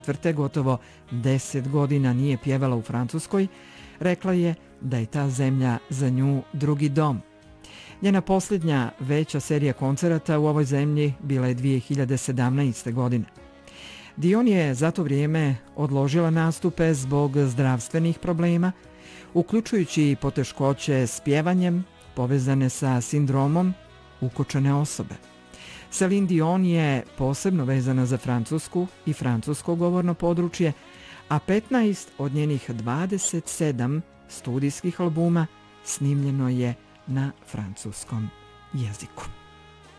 2004. gotovo 10 godina nije pjevala u Francuskoj, rekla je da je ta zemlja za nju drugi dom. Njena posljednja veća serija koncerata u ovoj zemlji bila je 2017. godine. Dion je za to vrijeme odložila nastupe zbog zdravstvenih problema, uključujući i poteškoće s pjevanjem povezane sa sindromom ukočene osobe. Celine Dion je posebno vezana za Francusku i francusko govorno područje, a 15 od njenih 27 studijskih albuma snimljeno je na francuskom jeziku.